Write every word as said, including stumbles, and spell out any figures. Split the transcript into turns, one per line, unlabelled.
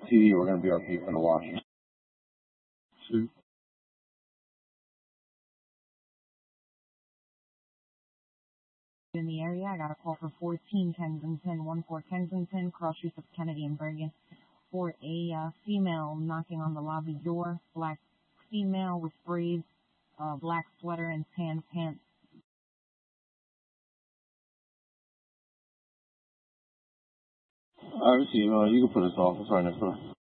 T V. We're going to be up here in the wash. Two.
In the area, I got a call for fourteen Kensington, one four Kensington, cross streets of Kennedy and Bergen, for a uh, female knocking on the lobby door, black female with braids, uh, black sweater and tan pants.
I received. Uh, you can put this off. It's right next door.